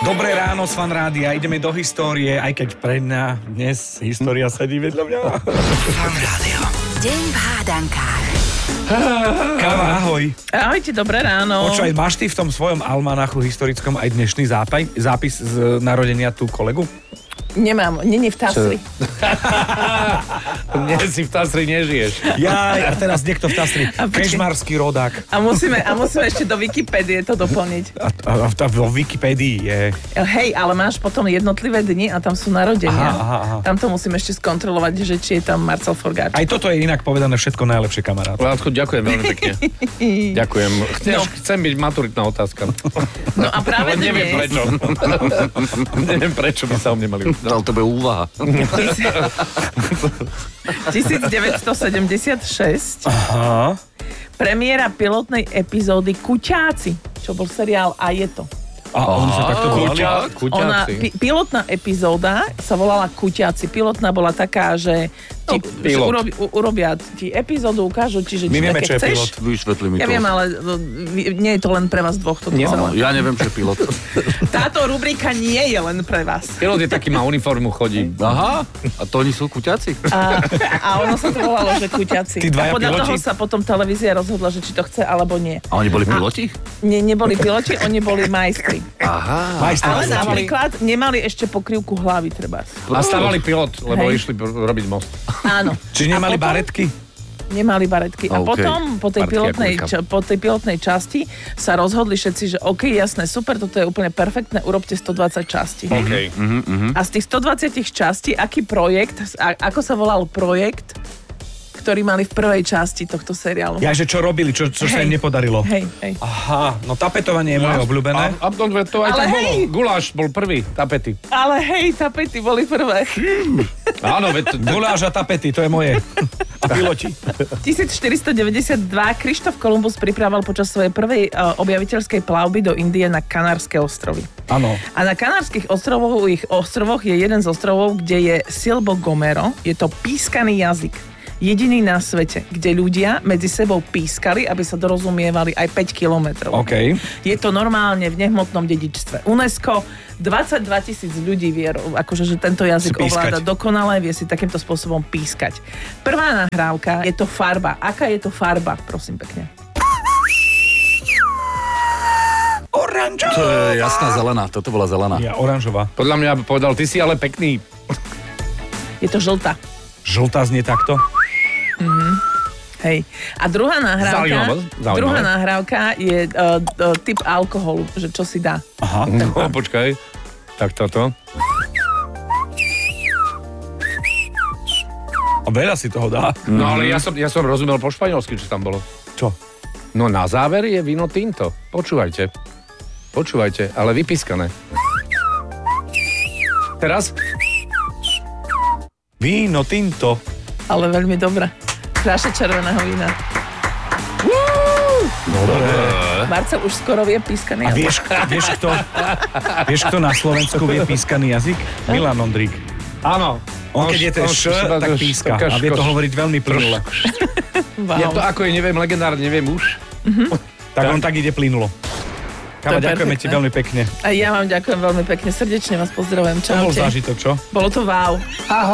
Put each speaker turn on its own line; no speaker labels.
Dobré ráno z Fan Rádia, ideme do histórie, aj keď pre mňa dnes história sedí vedľa mňa.
Fan Rádio. Deň v hádankách.
Káva, ahoj.
Ahojte, dobré ráno.
Počúvaj, máš ty v tom svojom almanachu historickom aj dnešný zápis z narodenia tu kolegu?
Nemám, není v Tasri.
Nie, si v Tasri nežiješ.
Jaj, a teraz niekto v Tasri. Kežmarský rodák.
A musíme ešte do Wikipédie to doplniť.
A vo Wikipédii je...
Hej, ale máš potom jednotlivé dni a tam sú narodenia.
Aha.
Tam to musím ešte skontrolovať, že či je tam Marcel Forgáč.
Aj toto je inak povedané všetko najlepšie, kamarát.
Vládko, ďakujem veľmi pekne. Ďakujem. Chcem byť maturitná otázka.
No a práve
ale neviem prečo. Neviem prečo by sa o mne mali.
Ale to bude úvaha.
1976.
Aha.
Premiéra pilotnej epizódy Kuťáci, čo bol seriál A je to.
A oni sa takto volali?
Kuťáci.
Pilotná epizóda sa volala Kuťáci. Pilotná bola taká, že ti urobia ti epizódu, ukážu ti, že
my vieme, čo je
chceš.
pilot.
Vysvetli mi to.
Ja viem, ale nie je to len pre vás dvoch.
Ja neviem, čo je pilot.
Táto rubrika nie je len pre vás.
Pilot je taký, má uniformu, chodí.
Aha, a to oni sú kuťáci?
A ono sa to volalo, že Kuťáci.
Tí dvaja
a podľa
piloti?
toho sa potom televízia rozhodla, že či to chce alebo nie.
A oni boli piloti?
Nie, neboli piloti, oni boli majstri.
Aha.
Ale napríklad nemali ešte pokrývku hlavy, treba.
A stávali pilot, lebo
Hej.
išli robiť most.
Áno.
Čiže nemali
potom-
baretky?
Nemali baretky. A
OK.
potom po tej, pilotnej časti sa rozhodli všetci, že OK, jasné, super, toto je úplne perfektné, urobte 120 častí.
OK.
A z tých 120 častí, aký projekt, ako sa volal projekt, ktorý mali v prvej časti tohto seriálu?
Ja, že čo robili, čo sa im nepodarilo.
Hej.
Aha, no tapetovanie je moje obľúbené.
A to aj
Ale
tak bolo.
hej.
Guláš bol prvý, tapety.
Ale hej, tapety boli prvé.
Áno, veď
Guláš a tapety, to je moje. A piloti.
1492 Krištof Kolumbus pripravoval počas svojej prvej objaviteľskej plavby do Indie na Kanárske ostrovy.
Áno.
A na Kanárskych ostrovoch je jeden z ostrovov, kde je Silbo Gomero. Je to pískaný jazyk. Jediný na svete, kde ľudia medzi sebou pískali, aby sa dorozumievali aj 5 kilometrov.
OK.
Je to normálne v nehmotnom dedičstve. UNESCO 22 000 ľudí vie, akože, že tento jazyk ovláda dokonale, vie si takýmto spôsobom pískať. Prvá nahrávka je to farba. Aká je to farba, prosím pekne?
Oranžová.
To je jasná zelená, toto bola zelená.
Ja, oranžová.
podľa mňa by povedal, ty si ale pekný.
Je to žltá.
Žltá znie takto.
Hej. A druhá
Zaujímavé.
nahrávka je typ alkoholu, že čo si dá.
Aha.
No, počkaj. Tak toto.
A veľa si toho dá.
No ale ja som rozumel po španielsky, čo tam bolo.
Čo?
No na záver je víno tinto. Počúvajte, ale vypískané. Teraz?
Víno tinto.
Ale veľmi dobré. Kráša červeného vína.
Dobre.
Marcel už skoro vie pískaný
A
jazyk.
vieš, kto na Slovensku vie pískaný jazyk? Milan Ondrík.
Áno.
On keď je ten tak píska. A vie to hovoriť veľmi plynule.
Wow.
Ja to ako je, neviem, legendárne, neviem už.
Tak on tak ide plynulo. Káva,
To je
ďakujeme ti
perfektné.
veľmi pekne.
A ja vám ďakujem veľmi pekne. Srdečne vás pozdravujem.
To bol
Čaute.
zážitok, čo?
Bolo to wow.
Ahoj.